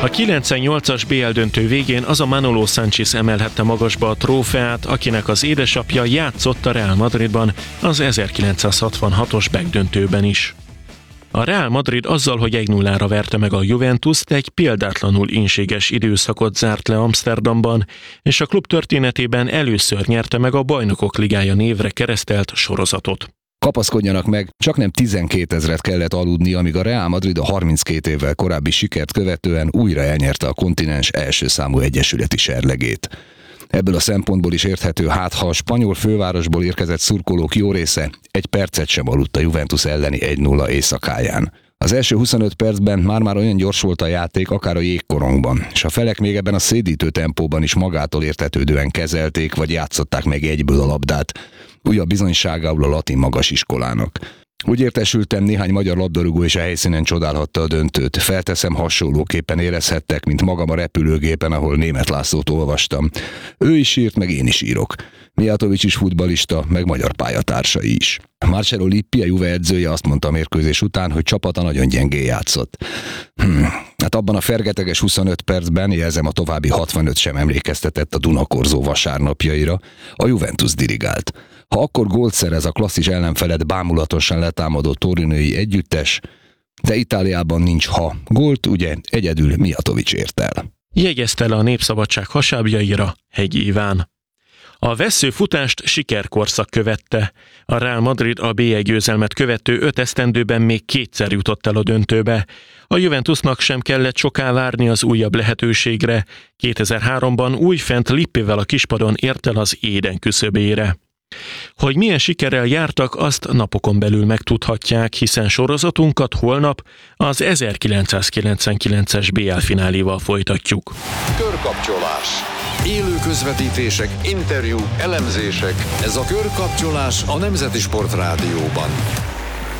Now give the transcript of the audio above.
A 98-as BL döntő végén az a Manolo Sánchez emelhette magasba a trófeát, akinek az édesapja játszott a Real Madridban az 1966-os megdöntőben is. A Real Madrid azzal, hogy 1-0-ra verte meg a Juventust, egy példátlanul ínséges időszakot zárt le Amsterdamban, és a klub történetében először nyerte meg a Bajnokok Ligája névre keresztelt sorozatot. Kapaszkodjanak meg, csaknem 12 000 kellett aludni, amíg a Real Madrid a 32 évvel korábbi sikert követően újra elnyerte a kontinens első számú egyesületi serlegét. Ebből a szempontból is érthető, ha a spanyol fővárosból érkezett szurkolók jó része egy percet sem aludt a Juventus elleni 1-0 éjszakáján. Az első 25 percben már olyan gyors volt a játék, akár a jégkorongban, és a felek még ebben a szédítő tempóban is magától értetődően kezelték, vagy játszották meg egyből a labdát, újabb bizonyságául a latin magasiskolának. Úgy értesültem, néhány magyar labdarúgó is a helyszínen csodálhatta a döntőt. Felteszem, hasonlóképpen érezhettek, mint magam a repülőgépen, ahol Németh Lászlót olvastam. Ő is írt, meg én is írok. Mijatovics is futballista, meg magyar pályatársai is. Marcelo Lippi, a Juve edzője azt mondta a mérkőzés után, hogy csapata nagyon gyengén játszott. Hát abban a fergeteges 25 percben, jelzem, a további 65 sem emlékeztetett a Dunakorzó vasárnapjaira, a Juventus dirigált. Ha akkor gólt szerez a klasszis ellenfelet bámulatosan letámadó torinói együttes, de Itáliában nincs gólt, ugye egyedül Mijatovics ért el. Jegyezte le a Népszabadság hasábjaira Hegyi Iván. A vesszőfutást sikerkorszak követte. A Real Madrid a BL győzelmet követő 5 esztendőben még kétszer jutott el a döntőbe. A Juventusnak sem kellett soká várni az újabb lehetőségre. 2003-ban újfent Lippivel a kispadon ért el az éden küszöbére. Hogy milyen sikerrel jártak, azt napokon belül megtudhatják, hiszen sorozatunkat holnap az 1999-es BL fináléval folytatjuk. Körkapcsolás. Élő közvetítések, interjúk, elemzések. Ez a Körkapcsolás a Nemzeti Sport Rádióban.